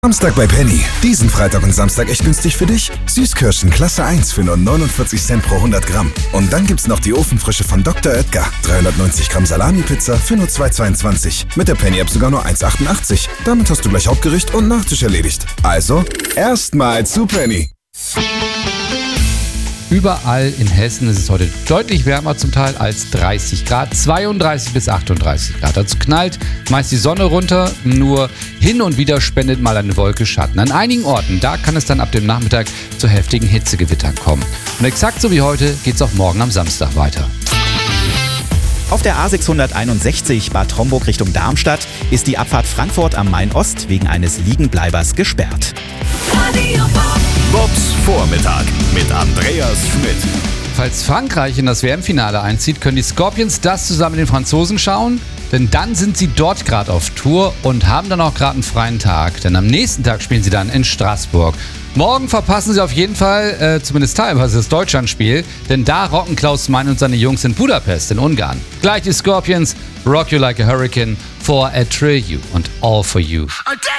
Samstag bei Penny. Diesen Freitag und Samstag echt günstig für dich. Süßkirschen Klasse 1 für nur 49 Cent pro 100 Gramm. Und dann gibt's noch die Ofenfrische von Dr. Oetker. 390 Gramm Salami-Pizza für nur 2,22. Mit der Penny-App sogar nur 1,88. Damit hast du gleich Hauptgericht und Nachtisch erledigt. Also, erstmal zu Penny. Überall in Hessen ist es heute deutlich wärmer zum Teil als 30 Grad, 32 bis 38 Grad. Dazu knallt meist die Sonne runter, nur hin und wieder spendet mal eine Wolke Schatten. An einigen Orten, da kann es dann ab dem Nachmittag zu heftigen Hitzegewittern kommen. Und exakt so wie heute geht es auch morgen am Samstag weiter. Auf der A661 Bad Homburg Richtung Darmstadt ist die Abfahrt Frankfurt am Main-Ost wegen eines Liegenbleibers gesperrt. Bobs Vormittag mit Andreas Schmidt. Falls Frankreich in das WM-Finale einzieht, können die Scorpions das zusammen mit den Franzosen schauen. Denn dann sind sie dort gerade auf Tour und haben dann auch gerade einen freien Tag. Denn am nächsten Tag spielen sie dann in Straßburg. Morgen verpassen sie auf jeden Fall, zumindest teilweise, das Deutschlandspiel. Denn da rocken Klaus Mein und seine Jungs in Budapest in Ungarn. Gleich die Scorpions, Rock You Like a Hurricane, For a Trill You und All For You.